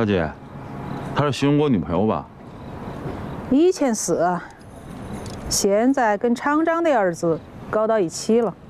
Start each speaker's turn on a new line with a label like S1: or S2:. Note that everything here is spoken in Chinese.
S1: 大姐，她是徐永国女朋友吧？
S2: 以前是，现在跟厂长的儿子搞到一起了。